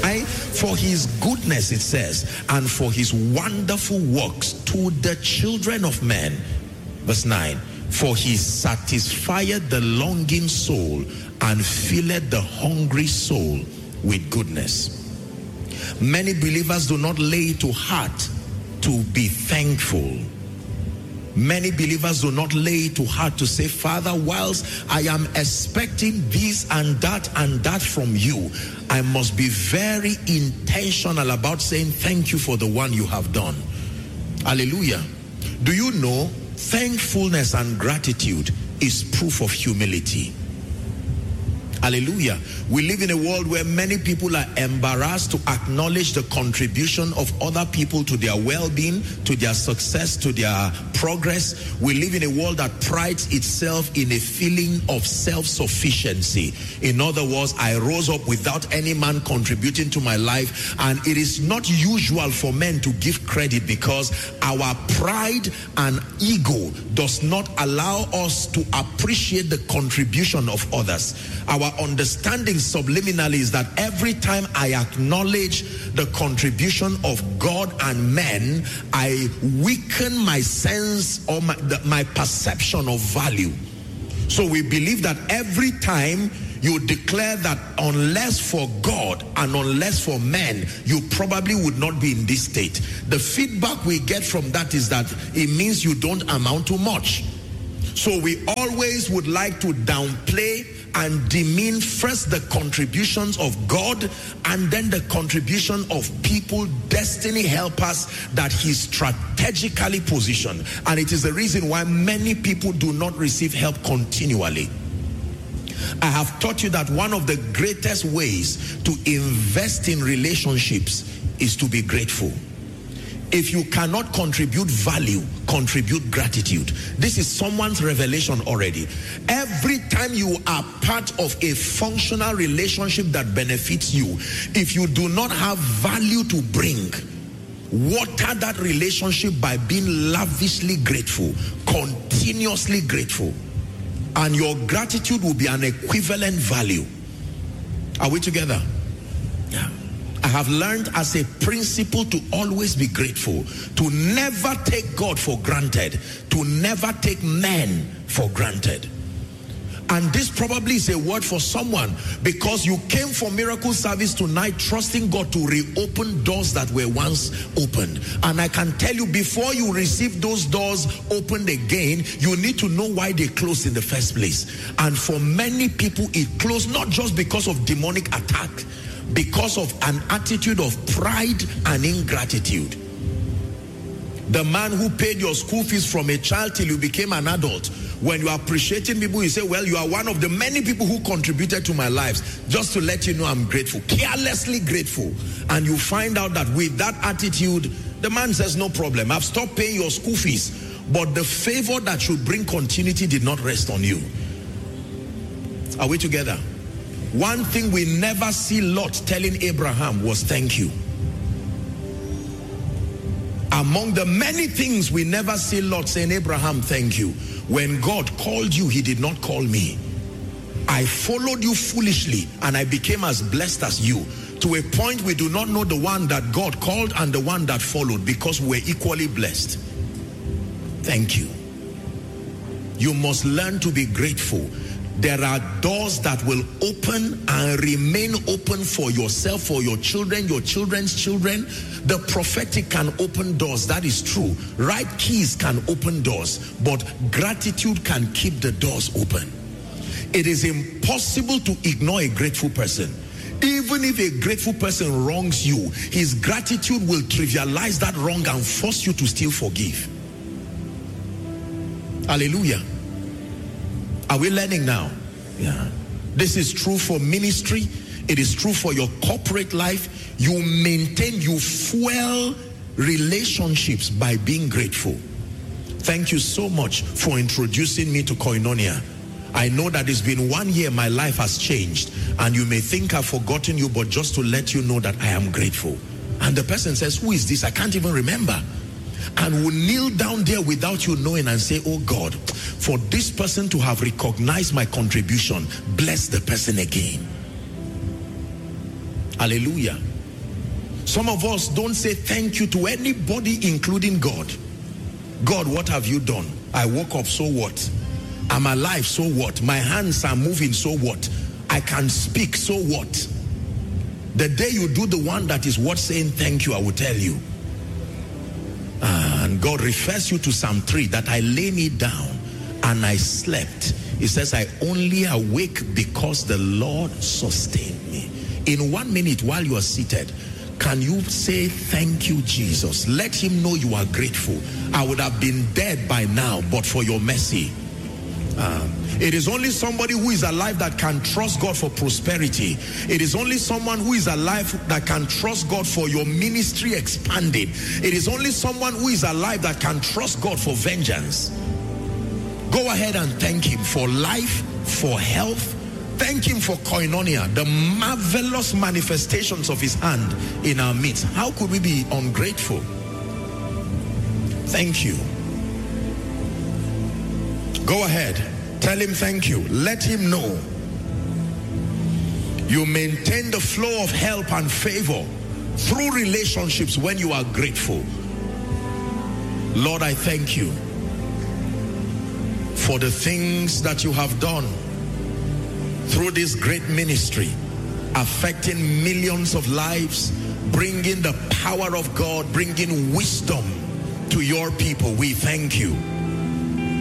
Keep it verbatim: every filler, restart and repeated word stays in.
Why? For his goodness, it says, and for his wonderful works to the children of men. Verse nine, for he satisfied the longing soul and filled the hungry soul with goodness. Many believers do not lay to heart to be thankful. Many believers do not lay to heart to say, Father, whilst I am expecting this and that and that from you, I must be very intentional about saying thank you for the one you have done. Hallelujah. Do you know thankfulness and gratitude is proof of humility? Hallelujah. We live in a world where many people are embarrassed to acknowledge the contribution of other people to their well-being, to their success, to their progress. We live in a world that prides itself in a feeling of self-sufficiency. In other words, I rose up without any man contributing to my life, and it is not usual for men to give credit because our pride and ego does not allow us to appreciate the contribution of others. Our understanding subliminally is that every time I acknowledge the contribution of God and men, I weaken my sense or my, the, my perception of value. So we believe that every time you declare that unless for God and unless for men, you probably would not be in this state. The feedback we get from that is that it means you don't amount to much. So we always would like to downplay and demean first the contributions of God and then the contribution of people, destiny helpers that he strategically positioned. And it is the reason why many people do not receive help continually. I have taught you that one of the greatest ways to invest in relationships is to be grateful. If you cannot contribute value, contribute gratitude. This is someone's revelation already. Every time you are part of a functional relationship that benefits you, if you do not have value to bring, water that relationship by being lavishly grateful, continuously grateful, and your gratitude will be an equivalent value. Are we together? Yeah. I have learned as a principle to always be grateful, to never take God for granted, to never take men for granted. And this probably is a word for someone, because you came for miracle service tonight trusting God to reopen doors that were once opened. And I can tell you, before you receive those doors opened again, you need to know why they closed in the first place. And for many people, it closed not just because of demonic attack, because of an attitude of pride and ingratitude. The man who paid your school fees from a child till you became an adult, when you are appreciating people, you say, well, you are one of the many people who contributed to my lives. Just to let you know I'm grateful, carelessly grateful. And you find out that with that attitude, the man says, no problem, I've stopped paying your school fees. But the favor that should bring continuity did not rest on you. Are we together? One thing we never see Lot telling Abraham was thank you. Among the many things we never see Lot saying, Abraham, thank you. When God called you, he did not call me. I followed you foolishly and I became as blessed as you. To a point we do not know the one that God called and the one that followed, because we're equally blessed. Thank you. You must learn to be grateful. There are doors that will open and remain open for yourself, for your children, your children's children. The prophetic can open doors, that is true. Right keys can open doors, but gratitude can keep the doors open. It is impossible to ignore a grateful person. Even if a grateful person wrongs you, his gratitude will trivialize that wrong and force you to still forgive. Hallelujah. Are we learning now? Yeah. This is true for ministry. It is true for your corporate life. You maintain, you fuel relationships by being grateful. Thank you so much for introducing me to Koinonia. I know that it's been one year, my life has changed, and you may think I've forgotten you, but just to let you know that I am grateful. And the person says, who is this? I can't even remember. And will kneel down there without you knowing and say, oh God, for this person to have recognized my contribution, bless the person again. Hallelujah. Some of us don't say thank you to anybody, including God. God, what have you done? I woke up, so what? I'm alive, so what? My hands are moving, so what? I can speak, so what? The day you do the one that is worth saying thank you, I will tell you. And God refers you to Psalm three, that I lay me down and I slept. He says, I only awake because the Lord sustained me. In one minute while you are seated, can you say thank you, Jesus? Let him know you are grateful. I would have been dead by now, but for your mercy. Uh, it is only somebody who is alive that can trust God for prosperity. It is only someone who is alive that can trust God for your ministry expanding. It is only someone who is alive that can trust God for vengeance. Go ahead and thank him for life, for health. Thank him for koinonia, the marvelous manifestations of his hand in our midst. How could we be ungrateful? Thank you. Go ahead. Tell him thank you. Let him know. You maintain the flow of help and favor through relationships when you are grateful. Lord, I thank you for the things that you have done through this great ministry, affecting millions of lives, bringing the power of God, bringing wisdom to your people. We thank you.